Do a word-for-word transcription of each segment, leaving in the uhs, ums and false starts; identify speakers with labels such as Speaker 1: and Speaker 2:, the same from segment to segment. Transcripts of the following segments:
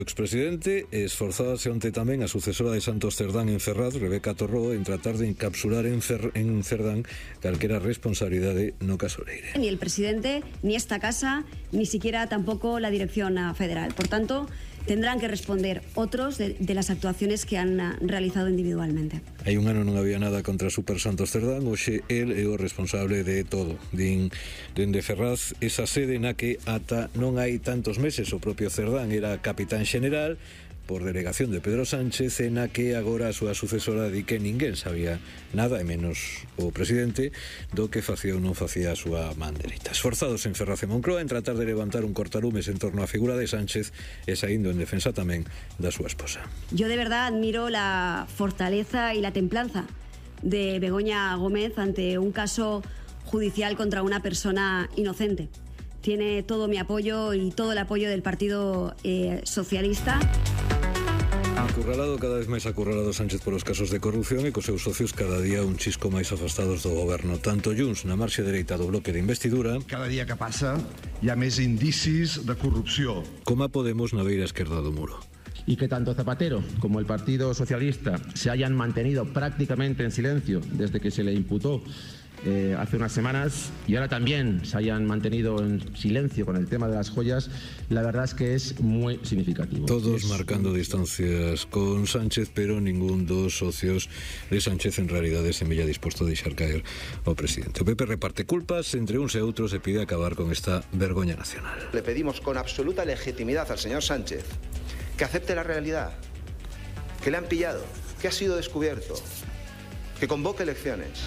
Speaker 1: O expresidente esforzádase onte tamén a sucesora de Santos Cerdán en Ferraz, Rebeca Torró, en tratar de encapsular en, Fer, en Cerdán calquera responsabilidade no caso Leire.
Speaker 2: Ni el presidente, ni esta casa, ni siquiera tampoco la dirección federal. Por tanto, tendrán que responder otros de, de las actuaciones que han realizado individualmente.
Speaker 1: Hai un ano non había nada contra Super Santos Cerdán, hoxe el é o responsable de todo. Din dende Ferraz, esa sede na que ata non hai tantos meses o propio Cerdán era capitán xeneral por delegación de Pedro Sánchez, en a que agora a súa sucesora di que ninguén sabía nada, e menos o presidente, do que facía ou non facía a súa man dereita. Esforzados en Ferraz e Moncloa en tratar de levantar un cortalumes en torno á figura de Sánchez e saindo en defensa tamén da súa esposa.
Speaker 2: Yo de verdad admiro la fortaleza y la templanza de Begoña Gómez ante un caso judicial contra una persona inocente. Tiene todo mi apoyo y todo el apoyo del Partido eh, Socialista.
Speaker 1: Acurralado, cada vez máis acurralado Sánchez polos casos de corrupción e cos seus socios cada día un chisco máis afastados do goberno. Tanto Junts na marxe dereita do bloque de investidura,
Speaker 3: cada día que pasa hi ha més indicis de corrupció,
Speaker 1: como a Podemos na beira esquerda do muro.
Speaker 4: Y que tanto Zapatero como el Partido Socialista se hayan mantenido prácticamente en silencio desde que se le imputó Eh, hace unas semanas, y ahora también se hayan mantenido en silencio con el tema de las joyas, la verdad es que es muy significativo.
Speaker 1: Todos
Speaker 4: es...
Speaker 1: marcando distancias con Sánchez, pero ningún dos socios de Sánchez en realidade se mella disposto a deixar caer ao presidente. O P P reparte culpas entre uns e outros e pide acabar con esta vergoña nacional.
Speaker 5: Le pedimos con absoluta legitimidad al señor Sánchez que acepte la realidad, que le han pillado, que ha sido descubierto, que convoque elecciones.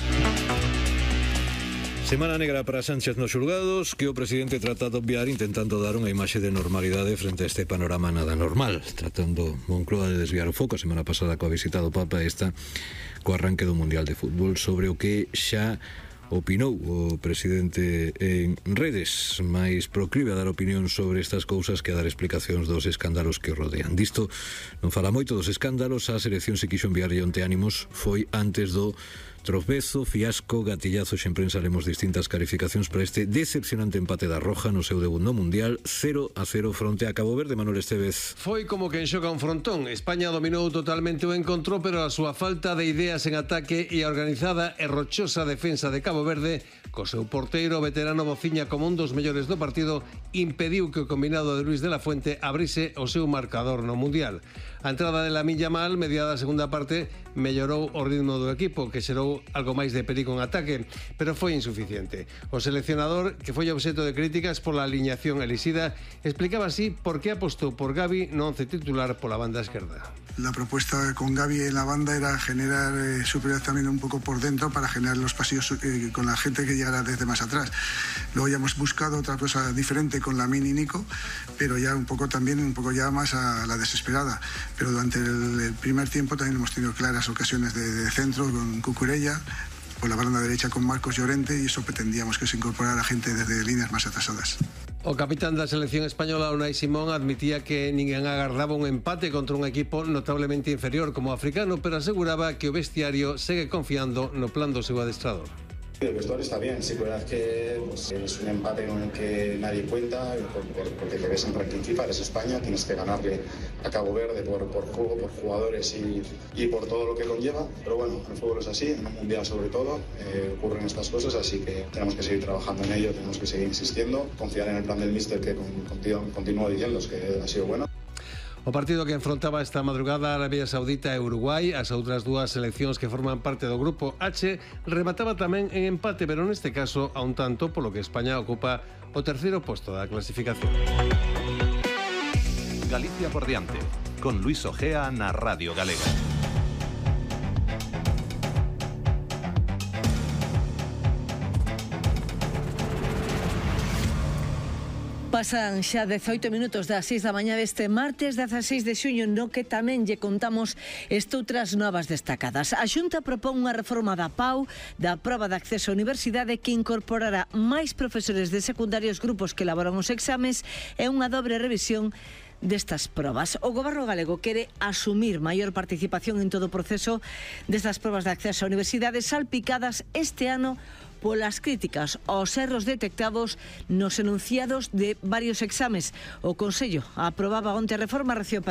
Speaker 1: Semana negra para Sánchez nos xulgados, que o presidente trata de obviar intentando dar unha imaxe de normalidade frente a este panorama nada normal, tratando Moncloa de desviar o foco. A semana pasada coa visita do Papa, esta co arranque do Mundial de Fútbol, sobre o que xa opinou o presidente en redes, máis proclive a dar opinión sobre estas cousas que a dar explicacións dos escándalos que o rodean. Disto non fala moito dos escándalos, a selección se quixo enviarlle onte ánimos, foi antes do tropezo, fiasco, gatillazos en prensa. Lemos distintas calificacións para este decepcionante empate da Roja no seu debut no Mundial, cero a cero fronte a Cabo Verde. Manuel Estevez.
Speaker 6: Foi como quen xoga un frontón. España dominou totalmente o encontro, pero a súa falta de ideas en ataque e a organizada e rochosa defensa de Cabo Verde, co seu porteiro veterano Bociña como un dos mellores do partido, impediu que o combinado de Luis de la Fuente abrise o seu marcador no Mundial. A entrada de Lamine Yamal, mediada a segunda parte, mellorou o ritmo do equipo, que xerou algo máis de perigo en ataque, pero foi insuficiente. O seleccionador, que foi obxecto de críticas pola aliñación elixida, explicaba así por que apostou por Gavi no once titular pola banda esquerda.
Speaker 7: La propuesta con Gavi en la banda era generar eh, superioridad también un poco por dentro para generar los pasillos eh, con la gente que llegara desde más atrás. Luego ya hemos buscado otra cosa diferente con Lamine y Nico, pero ya un poco también, un poco ya más a la desesperada. Pero durante el, el primer tiempo también hemos tenido claras ocasiones de, de centro con Cucurella, por la banda derecha con Marcos Llorente, y eso pretendíamos que se incorporara gente desde líneas más atrasadas.
Speaker 6: O capitán da selección española, Unai Simón, admitía que ninguén agardaba un empate contra un equipo notablemente inferior como o africano, pero aseguraba que o vestiario segue confiando no plan do seu adestrador.
Speaker 8: El vestuario está bien, sí, verdad que pues, es un empate en el que nadie cuenta, porque te ves en ranking FIFA, eres España, tienes que ganarle a Cabo Verde por, por juego, por jugadores y, y por todo lo que conlleva. Pero bueno, el fútbol es así, en un mundial sobre todo, eh, ocurren estas cosas, así que tenemos que seguir trabajando en ello, tenemos que seguir insistiendo, confiar en el plan del míster, que continúo diciendo que ha sido bueno.
Speaker 6: O partido que enfrontaba esta madrugada a Arabia Saudita e Uruguai, as outras dúas seleccións que forman parte do grupo H, remataba tamén en empate, pero neste caso a un tanto, polo que España ocupa o terceiro posto da clasificación.
Speaker 9: Galicia por diante, con Luis Ojea na Radio Galega.
Speaker 10: Pasan xa dezoito minutos das seis da mañá deste martes dezaseis de xuño, no que tamén lle contamos estoutras novas destacadas. A Xunta propón unha reforma da P A U, da proba de acceso á universidade, que incorporará máis profesores de secundarios, grupos que elaboran os exames e unha dobre revisión destas probas. O Goberno galego quere asumir maior participación en todo o proceso destas probas de acceso á universidade, salpicadas este ano polas críticas aos erros detectados nos enunciados de varios exames. O Consello aprobaba onte a reforma, Rocío Pérez.